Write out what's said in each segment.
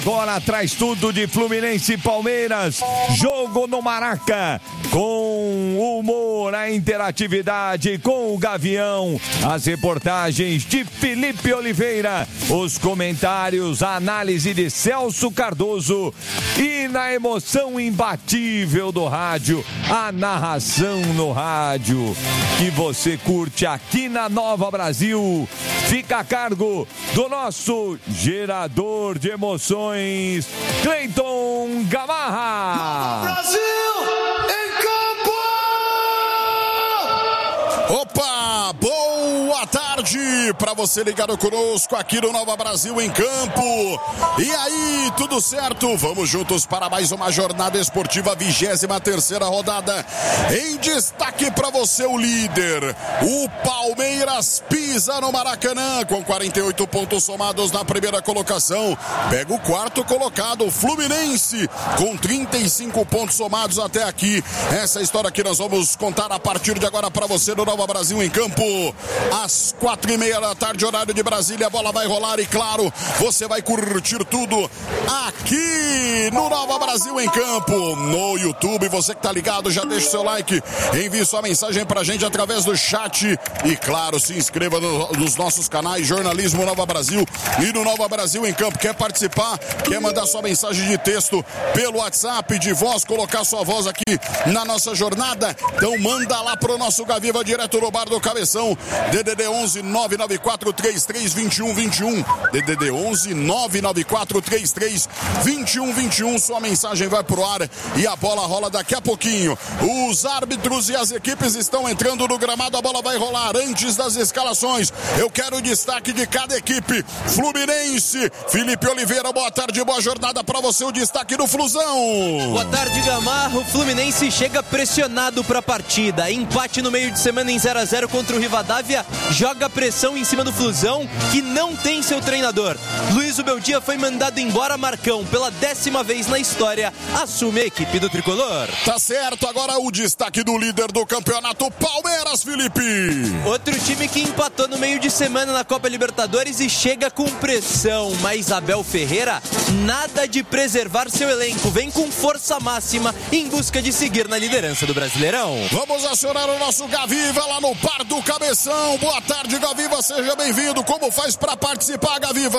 Agora traz tudo de Fluminense e Palmeiras, jogo no Maraca, com humor, a interatividade com o Gavião, as reportagens de Felipe Oliveira, os comentários, a análise de Celso Cardoso e na emoção imbatível do rádio, a narração no rádio, que você curte aqui na Nova Brasil, fica a cargo do nosso gerador de emoções, Cleiton Gamarra. Brasil em campo! Opa, boa tarde para você ligado conosco aqui no Nova Brasil em campo. E aí, tudo certo? Vamos juntos para mais uma jornada esportiva, 23ª rodada. Em destaque para você o líder, o Palmeiras pisa no Maracanã com 48 pontos somados na primeira colocação. Pega o quarto colocado, o Fluminense, com 35 pontos somados até aqui. Essa história que nós vamos contar a partir de agora para você no Nova Brasil em campo. Às 4h30 da tarde, horário de Brasília, a bola vai rolar e claro, você vai curtir tudo aqui no Nova Brasil em campo, no YouTube. Você que tá ligado, já deixa o seu like, envie sua mensagem pra gente através do chat e claro, se inscreva nos nossos canais Jornalismo Nova Brasil e no Nova Brasil em campo. Quer participar? Quer mandar sua mensagem de texto pelo WhatsApp, de voz, colocar sua voz aqui na nossa jornada? Então manda lá pro nosso Gaviva direto no Bar do Cabeção, DDD 11 994 33 21 21, DDD 11 994 33 21 21. Sua mensagem vai pro ar e a bola rola daqui a pouquinho. Os árbitros e as equipes estão entrando no gramado, a bola vai rolar. Antes das escalações, eu quero o destaque de cada equipe. Fluminense, Felipe Oliveira, boa tarde, boa jornada pra você, o destaque do Flusão. Boa tarde, Gamarra. O Fluminense chega pressionado pra partida, empate no meio de semana em 0-0 contra o Rivadavia, joga pressão em cima do Flusão, que não tem seu treinador. Luiz Ubeldia foi mandado embora. Marcão, pela 10ª vez na história, assume a equipe do Tricolor. Tá certo, agora o destaque do líder do campeonato, Palmeiras, Felipe. Outro time que empatou no meio de semana na Copa Libertadores e chega com pressão, mas Abel Ferreira, nada de preservar seu elenco, vem com força máxima em busca de seguir na liderança do Brasileirão. Vamos acionar o nosso Gaviva lá no Bar do Cabeção. Boa tarde, Gaviva, seja bem-vindo. Como faz para participar, Gaviva?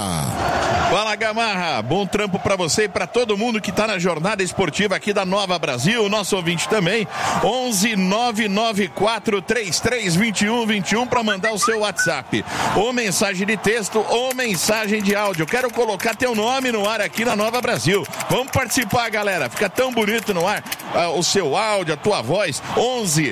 Fala, Gamarra, bom trampo para você e para todo mundo que tá na jornada esportiva aqui da Nova Brasil, nosso ouvinte também, 11 994 33 21 21 para mandar o seu WhatsApp, ou mensagem de texto ou mensagem de áudio. Quero colocar teu nome no ar aqui na Nova Brasil. Vamos participar, galera, fica tão bonito no ar, o seu áudio, a tua voz. 11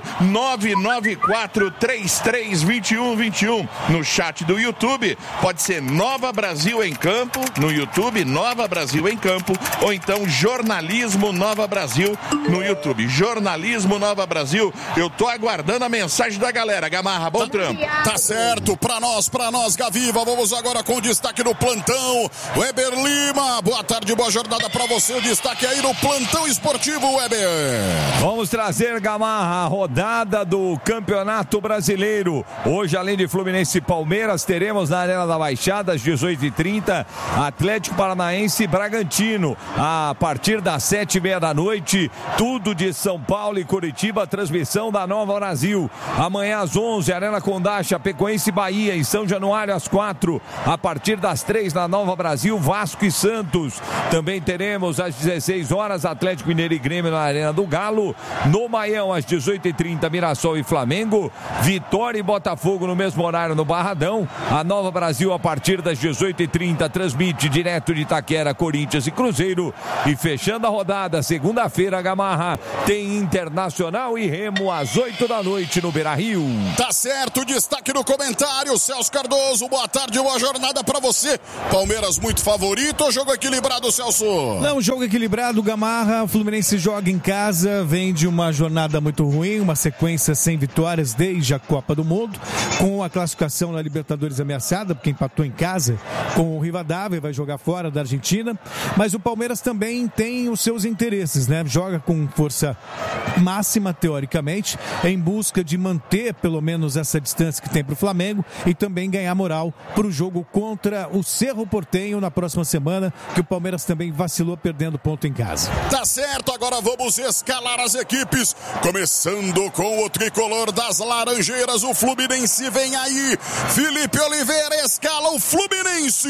994 33 21 21. No chat do YouTube pode ser Nova Brasil em Campo, no YouTube Nova Brasil em Campo, ou então Jornalismo Nova Brasil no YouTube. Jornalismo Nova Brasil. Eu tô aguardando a mensagem da galera. Gamarra, bom trampo. Tá certo, pra nós, Gaviva. Vamos agora com o destaque do plantão, Weber Lima. Boa tarde, boa jornada pra você. O destaque aí no plantão esportivo, Weber. Vamos trazer, Gamarra, a rodada do Campeonato Brasileiro. Hoje, além de Fluminense e Palmeiras, teremos na Arena da Baixada, às 18h30, Atlético Paranaense e Bragantino. A partir das 7h30 da noite, tudo de São Paulo e Curitiba, transmissão da Nova Brasil. Amanhã às 11h, Arena Condá, Chapecoense e Bahia, em São Januário às 4h. A partir das 3h, na Nova Brasil, Vasco e Santos. Também teremos às 16h, Atlético Mineiro e Grêmio na Arena do Galo. No Maião, às 18h30, Mirassol e Flamengo. Vitória e Botafogo no mesmo horário no Barradão. A Nova Brasil, a partir das 18h30, transmite direto de Itaquera, Corinthians e Cruzeiro. E fechando a rodada, segunda-feira, Gamarra, tem Internacional e Remo às 8 da noite no Beira-Rio. Tá certo, destaque no comentário, Celso Cardoso, boa tarde, boa jornada pra você. Palmeiras muito favorito ou jogo equilibrado, Celso? Não, jogo equilibrado, Gamarra. O Fluminense joga em casa, vem de uma jornada muito ruim, uma sequência sem vitórias desde a Copa do Mundo, com a classificação na Libertadores ameaçada, porque empatou em casa com o Rivadavia, vai jogar fora da Argentina, mas o Palmeiras também tem os seus interesses, né? Joga com força máxima, teoricamente, em busca de manter pelo menos essa distância que tem para o Flamengo e também ganhar moral para o jogo contra o Cerro Porteño na próxima semana, que o Palmeiras também vacilou perdendo ponto em casa. Tá certo, agora vamos escalar as equipes, começando com o tricolor das Laranjeiras, o Fluminense vem aí, Felipe Oliveira escala o Fluminense.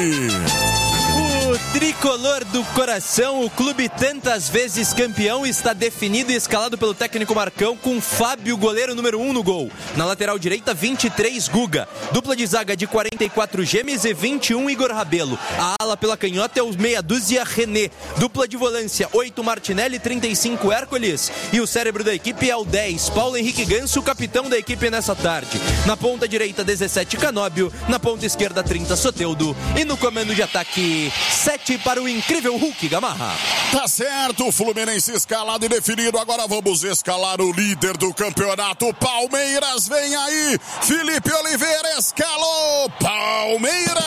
O tricolor do coração, o clube tantas vezes campeão, está definido e escalado pelo técnico Marcão, com Fábio, goleiro número 1 no gol. Na lateral direita, 23, Guga. Dupla de zaga de 44, Gemes, e 21, Igor Rabelo. A ala pela canhota é o meia dúzia, René. Dupla de volância, 8, Martinelli, 35, Hércules. E o cérebro da equipe é o 10, Paulo Henrique Ganso, o capitão da equipe nessa tarde. Na ponta direita, 17, Canóbio. Na ponta esquerda, 30, Soteldo. E no comando de ataque, 7 para o incrível Hulk, Gamarra. Tá certo, o Fluminense escalado e definido. Agora vamos escalar o líder do campeonato, Palmeiras. Vem aí, Felipe Oliveira escalou Palmeiras.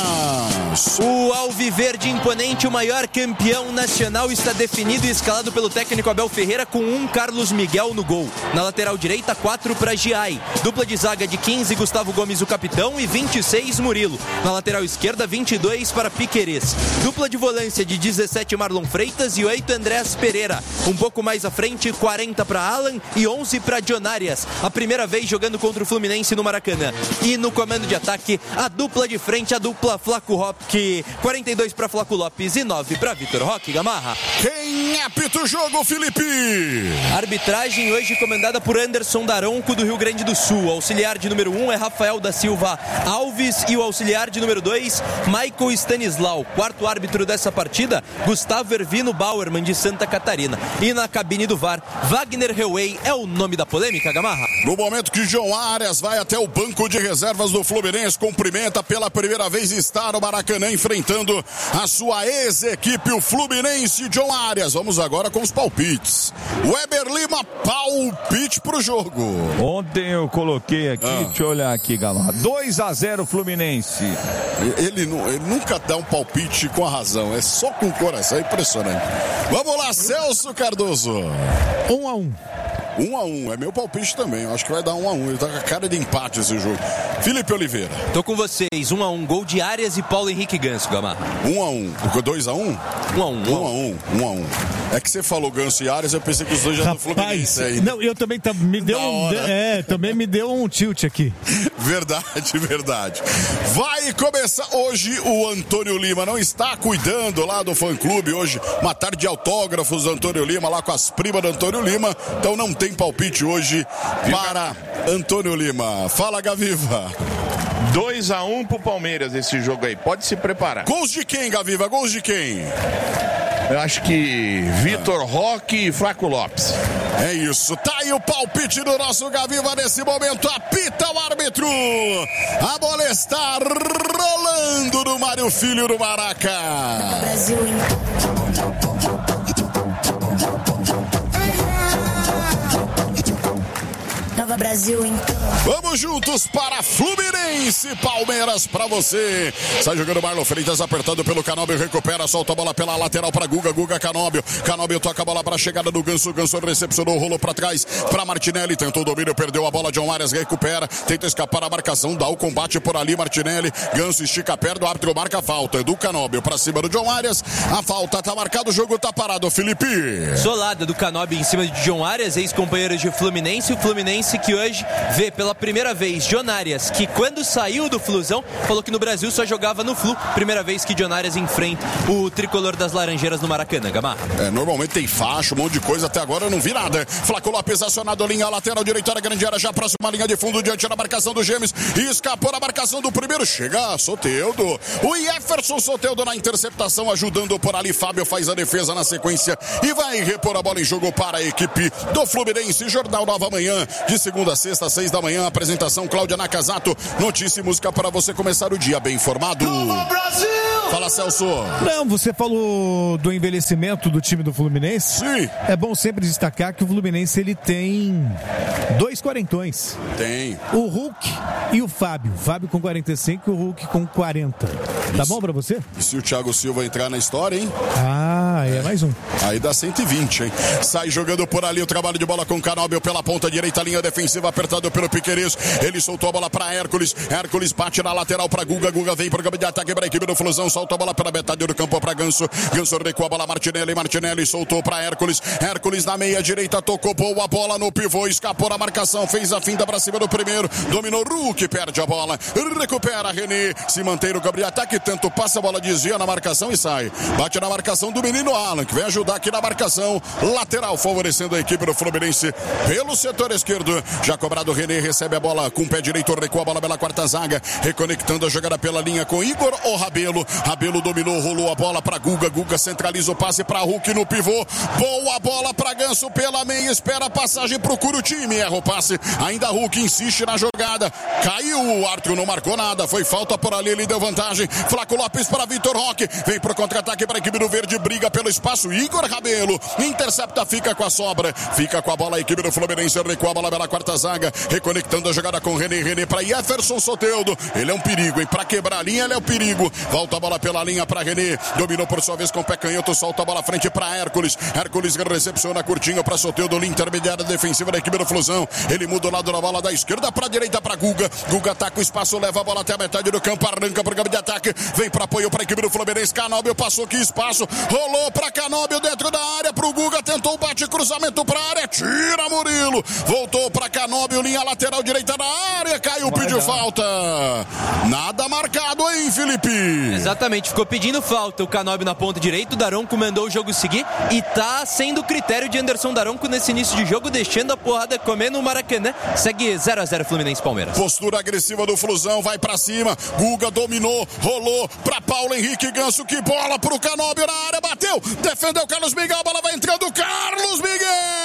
O alviverde imponente, o maior campeão nacional, está definido e escalado pelo técnico Abel Ferreira, com 1, Carlos Miguel no gol. Na lateral direita, 4 para Giai. Dupla de zaga de 15, Gustavo Gomes, o capitão, e 26, Murilo. Na lateral esquerda, 22 para Piquerez. Dupla de volância de 17, Marlon Freitas, e 8, Andrés Pereira. Um pouco mais à frente, 40 para Alan e 11 para John Arias. A primeira vez jogando contra o Fluminense no Maracanã. E no comando de ataque, a dupla de frente, a dupla Flaco Roque, 42 para Flaco Lopes e 9 para Vitor Roque, Gamarra. Quem apita o jogo, Felipe? Arbitragem hoje comandada por Anderson Daronco, do Rio Grande do Sul. O auxiliar de número 1 é Rafael da Silva Alves e o auxiliar de número 2, Michael Stanislau. Quarto árbitro dessa partida, Gustavo Ervino Bauerman, de Santa Catarina. E na cabine do VAR, Wagner Heuwey é o nome da polêmica, Gamarra. No momento que João Arias vai até o banco de reservas do Fluminense, cumprimenta pela primeira vez, está no Maracanã enfrentando a sua ex-equipe, o Fluminense. João Arias, vamos agora com os palpites. Weber Lima, palpite pro jogo. Ontem eu coloquei aqui, deixa eu olhar aqui, Gamarra, 2-0 Fluminense. Ele nunca dá um palpite com a razão, é só com o coração, é impressionante. Vamos lá, Celso Cardoso. 1-1. 1-1, é meu palpite também. Eu acho que vai dar 1-1. Ele tá com a cara de empate esse jogo. Felipe Oliveira. Tô com vocês. 1-1. Gol de Arias e Paulo Henrique Ganso, Gamarra. 1-1. 2-1? 1-1. É que você falou Ganso e Arias, eu pensei que os dois já estão Fluminense aí. Não, eu também também me deu um tilt aqui. Verdade. Vai começar hoje. O Antônio Lima não está cuidando lá do fã-clube hoje. Uma tarde de autógrafos do Antônio Lima lá com as primas do Antônio Lima. Então não tem palpite hoje para Antônio Lima. Fala, Gaviva. 2-1 pro Palmeiras esse jogo aí. Pode se preparar. Gols de quem, Gaviva? Gols de quem? Eu acho que Vitor Roque e Flaco Lopes. É isso, tá aí o palpite do nosso Gaviva nesse momento. Apita o árbitro. A bola está rolando no Mário Filho do Maraca. Brasil, Nova Brasil, então. Vamos juntos para Fluminense, Palmeiras para você. Sai jogando Marlon Freitas, apertado pelo Canóbio, recupera, solta a bola pela lateral para Guga, Canóbio toca a bola para a chegada do Ganso recepcionou, rolou para trás para Martinelli, tentou o domínio, perdeu a bola, John Arias recupera, tenta escapar a marcação, dá o combate por ali, Martinelli, Ganso estica perto, o árbitro marca a falta, do Canóbio para cima do John Arias, a falta tá marcada, o jogo tá parado, Felipe. Solada do Canóbio em cima de John Arias, ex-companheiro de Fluminense, o Fluminense que hoje vê pela primeira vez John Arias, que quando saiu do Flusão, falou que no Brasil só jogava no Flu. Primeira vez que John Arias enfrenta o tricolor das Laranjeiras no Maracanã, Gamarra. Normalmente tem faixa, um monte de coisa, até agora eu não vi nada. Flaco Lopes acionado, linha lateral direita da grande área, já próxima linha de fundo, diante da marcação do Gemes, e escapou a marcação do primeiro, chega Soteldo, o Jefferson Soteldo na interceptação, ajudando por ali, Fábio faz a defesa na sequência e vai repor a bola em jogo para a equipe do Fluminense. Jornal Nova Manhã, de segunda a sexta, 6 da manhã, apresentação Cláudia Nakazato, notícia e música para você começar o dia bem informado. Brasil! Fala, Celso. Não, você falou do envelhecimento do time do Fluminense. Sim. É bom sempre destacar que o Fluminense ele tem 2 quarentões. Tem. O Hulk e o Fábio. Fábio com 45 e o Hulk com 40. Tá bom pra você? E se o Thiago Silva entrar na história, hein? Ah, é mais um. Aí dá 120, hein? Sai jogando por ali o trabalho de bola com o Canóbio pela ponta direita, linha defensiva apertado pelo Piquerez. Ele soltou a bola para Hércules. Hércules bate na lateral para Guga. Guga vem pro campo de ataque para a equipe do Flusão. Solta a bola pela metade do campo para Ganso. Ganso recua a bola. Martinelli soltou para Hércules. Hércules na meia direita tocou boa bola no pivô. Escapou na marcação. Fez a finta para cima do primeiro. Dominou Hulk. Perde a bola. Recupera René. Se mantém no campo de ataque. Tanto passa a bola, desvia na marcação e sai. Bate na marcação do menino Alan, que vem ajudar aqui na marcação lateral, favorecendo a equipe do Fluminense pelo setor esquerdo. Já cobrado, René recebe a bola com o pé direito, recua a bola pela quarta zaga, reconectando a jogada pela linha com Igor ou Rabelo. Rabelo dominou, rolou a bola para Guga. Guga centraliza o passe para Hulk no pivô. Boa bola para Ganso pela meia, espera a passagem, procura o time, erra o passe. Ainda Hulk insiste na jogada. Caiu, o Arthur não marcou nada, foi falta por ali, ele deu vantagem. Flaco Lopes para Vitor Roque, vem pro contra-ataque para a equipe do Verde, briga pelo espaço. Igor Rabelo intercepta, fica com a sobra, fica com a bola a equipe do Fluminense, recua a bola pela quarta zaga, reconectando a jogada com René para Jefferson Soteldo. Ele é um perigo, hein? Para quebrar a linha, ele é um perigo. Volta a bola pela linha para René, dominou por sua vez com o pé canhoto, solta a bola à frente para Hércules. Hércules recepciona curtinho para Soteldo, linha intermediária defensiva da equipe do Flusão. Ele muda o lado da bola da esquerda para a direita para Guga. Guga ataca o espaço, leva a bola até a metade do campo, arranca para o campo de ataque, vem para apoio para a equipe do Fluminense. Canóbio passou aqui espaço, rolou para Canóbio dentro da área, pro Guga, tentou o bate, cruzamento para a área, tira Murilo, voltou para Canóbio, linha lateral direita da área, caiu, pediu falta. Nada marcado, hein, Felipe? Exatamente, ficou pedindo falta o Canóbio na ponta direita, o Daronco mandou o jogo seguir e tá sendo o critério de Anderson Daronco nesse início de jogo, deixando a porrada comer no Maracanã. Segue 0-0 Fluminense Palmeiras. Postura agressiva do Flusão, vai pra cima, Guga dominou, rolou pra Paulo Henrique Ganso, que bola pro Canóbio na área, bateu, defendeu Carlos Miguel, a bola vai entrando, Carlos Miguel!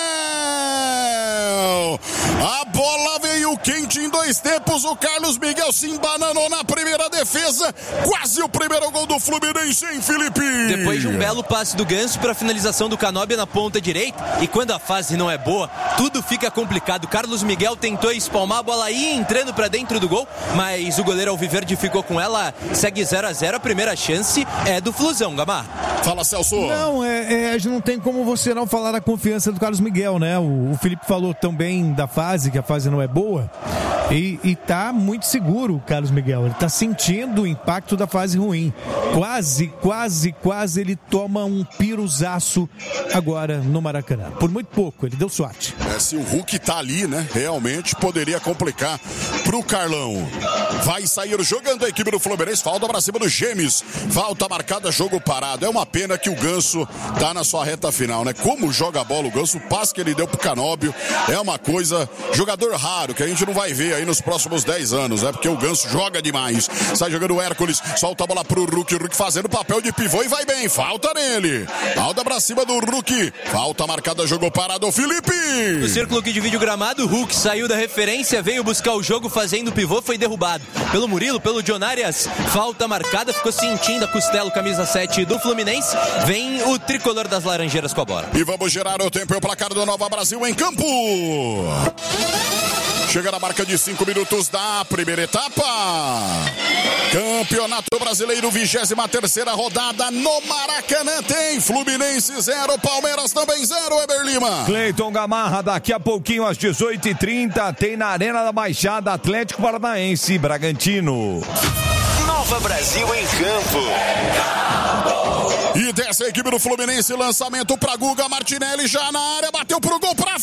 A bola veio quente em 2 tempos, o Carlos Miguel se embananou na primeira defesa, quase o primeiro gol do Fluminense, hein, Felipe? Depois de um belo passe do Ganso para finalização do Canóbio na ponta direita, e quando a fase não é boa, tudo fica complicado. Carlos Miguel tentou espalmar, a bola ia entrando para dentro do gol, mas o goleiro Alviverde ficou com ela. Segue 0-0, a primeira chance é do Flusão, Gamarra. Fala, Celso. Não, a gente não tem como você não falar da confiança do Carlos Miguel, né? O Felipe falou também da fase, que a fase não é boa. E tá muito seguro o Carlos Miguel. Ele tá sentindo o impacto da fase ruim. Quase ele toma um piruzaço agora no Maracanã. Por muito pouco, ele deu sorte. Se o Hulk tá ali, né? Realmente poderia complicar pro Carlão. Vai sair jogando a equipe do Fluminense. Falta pra cima do Gêmeos. Falta marcada, jogo parado. É uma pena que o Ganso tá na sua reta final, né? Como joga a bola o Ganso, o passe que ele deu pro Canóbio é uma coisa, jogador raro, que a gente não vai ver aí nos próximos 10 anos, né? Porque o Ganso joga demais. Sai jogando o Hércules, solta a bola pro Hulk, o Hulk fazendo papel de pivô e vai bem. Falta nele. Falta pra cima do Hulk. Falta marcada, jogo parado, Felipe. O círculo que divide o gramado, o Hulk saiu da referência, veio buscar o jogo fazendo pivô, foi derrubado pelo Murilo, pelo John Arias. Falta marcada, ficou sentindo a costela, camisa 7 do Fluminense. Vem o tricolor das Laranjeiras com a bola. E vamos gerar o tempo e o placar do Nova Brasil em campo. Chega na marca de 5 minutos da primeira etapa. Campeonato Brasileiro, 23ª rodada no Maracanã. Tem Fluminense 0, Palmeiras também 0, Eber Lima. Cleiton Gamarra, daqui a pouquinho às 18h30 tem na Arena da Baixada Atlético Paranaense, Bragantino. Nova Brasil em campo. E dessa a equipe do Fluminense, lançamento para Guga, Martinelli já na área, bateu pro gol para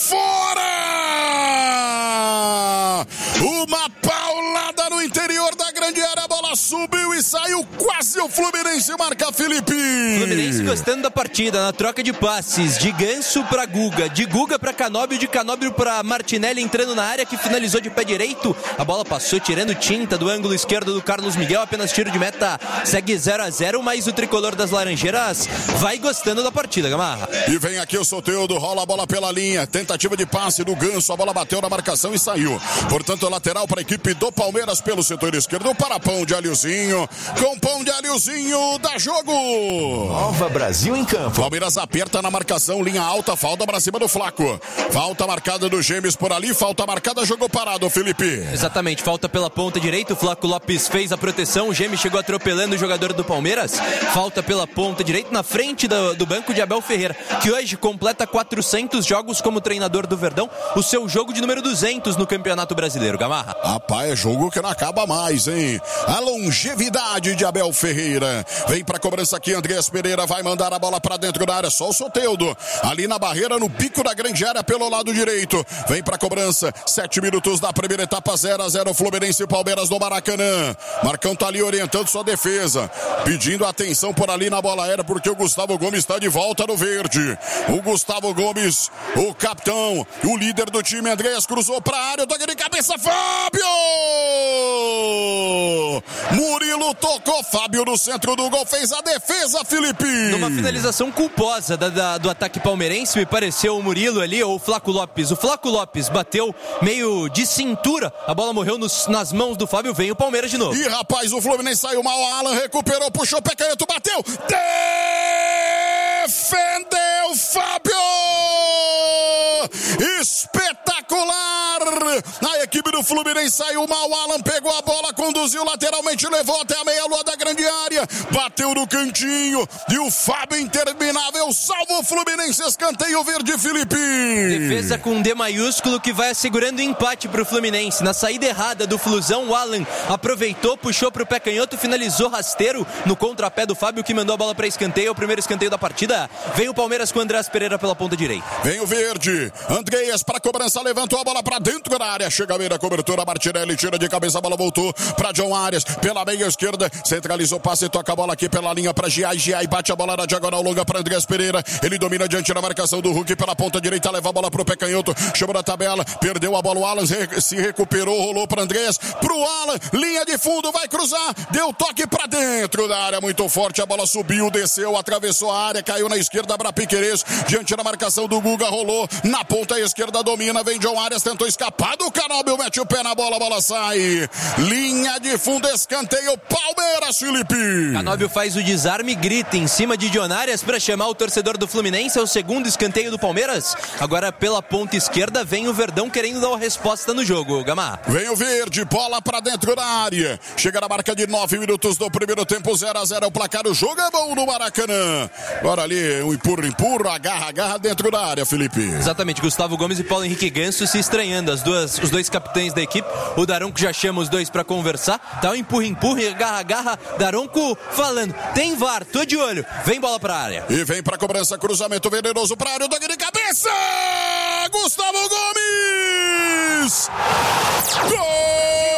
fora! Uma paulada no interior da grande área, a bola subiu e saiu, quase o Fluminense marca, Felipe. O Fluminense gostando da partida, na troca de passes, de Ganso para Guga, de Guga para Canóbio, de Canóbio para Martinelli entrando na área, que finalizou de pé direito. A bola passou tirando tinta do ângulo esquerdo do Carlos Miguel, apenas tiro de meta, segue 0-0, mas o tricolor das Laranjeiras vai gostando da partida, Gamarra. E vem aqui o Soteldo, rola a bola pela linha, tentativa de passe do Ganso, a bola bateu na marcação e saiu. Portanto, lateral para a equipe do Palmeiras pelo setor esquerdo, para Pão de Alhozinho, com Pão de Alhozinho, dá jogo! Nova Brasil em campo. Palmeiras aperta na marcação, linha alta, falta pra cima do Flaco. Falta marcada do Gêmeos por ali, falta marcada, jogou parado, Felipe. Exatamente, falta pela ponta direita, o Flaco Lopes fez a proteção, o Gêmeos chegou atropelando o jogador do Palmeiras. Falta pela ponta direita, na frente do banco de Abel Ferreira, que hoje completa 400 jogos como treinador do Verdão, o seu jogo de número 200 no Campeonato Brasileiro, Gamarra. Rapaz, é jogo que não acaba mais, hein? A longevidade de Abel Ferreira. Vem pra cobrança aqui, Andrés Pereira vai mandar a bola pra dentro da área, só o Soteldo. Ali na barreira, no pico da grande área, pelo lado direito. Vem pra cobrança, 7 minutos da primeira etapa, 0-0, Fluminense e Palmeiras no Maracanã. Marcão tá ali orientando sua defesa, pedindo atenção por ali na bola aérea, porque o Gustavo Gomes está de volta no verde. O Gustavo Gomes, o capitão, o líder do time, Andrés, cruzou pra área, toque de cabeça, Fábio! Murilo tocou, Fábio no centro do gol, fez a defesa, Felipe! Numa finalização culposa do ataque palmeirense, me pareceu o Murilo ali, ou o Flaco Lopes. O Flaco Lopes bateu meio de cintura, a bola morreu nas mãos do Fábio, vem o Palmeiras de novo. E rapaz, o Fluminense saiu mal, Alan recuperou, puxou, pé canhoto, bateu! Defendeu, Fábio! Espetacular! A equipe do Fluminense saiu mal, Alan pegou a bola, conduziu lateralmente, levou até a meia-lua da grande área, bateu no cantinho e o Fábio interminável salva o Fluminense, escanteio verde, Felipe. Defesa com D maiúsculo que vai assegurando empate pro Fluminense. Na saída errada do Flusão, o Alan aproveitou, puxou pro pé canhoto, finalizou rasteiro no contrapé do Fábio, que mandou a bola para escanteio, o primeiro escanteio da partida. Vem o Palmeiras com o Andrés Pereira pela ponta direita. Vem o verde, Andreas para cobrança, levantou a bola para dentro da área, chega a meia cobertura, Martinelli tira de cabeça, a bola voltou para John Arias, pela meia esquerda, centralizou o passe, toca a bola aqui pela linha para Giai, bate a bola na diagonal longa para Andrés Pereira, ele domina diante da marcação do Hulk pela ponta direita, leva a bola pro pé canhoto, chamou na tabela, perdeu a bola, o Alan se recuperou, rolou para Andrés, pro Alan, linha de fundo, vai cruzar, deu toque para dentro da área, muito forte, a bola subiu, desceu, atravessou a área, caiu na esquerda para Piquerez, diante da marcação do Guga, rolou, na ponta esquerda domina, vem John Arias, tentou escapar do Canóbio, mete o pé na bola, a bola sai, linha de fundo, escanteio, Palmeiras, Felipe. Canóbio faz o desarme, grita em cima de John Arias para chamar o torcedor do Fluminense, é o segundo escanteio do Palmeiras, agora pela ponta esquerda vem o Verdão querendo dar uma resposta no jogo, Gamar. Vem o verde, bola pra dentro da área, chega na marca de 9 minutos do primeiro tempo, 0-0 o placar, o jogo é bom no Maracanã, agora ali um empurra, agarra dentro da área, Felipe. Exatamente, Gustavo Gomes e Paulo Henrique Ganso se estranhando, os dois capitães da equipe, o Daronco já chama os dois pra conversar, tá um empurra, agarra, Daronco falando, tem VAR, tô de olho, vem bola pra área. E vem pra cobrança, cruzamento venenoso pra área, o toque de cabeça, Gustavo Gomes! Gol!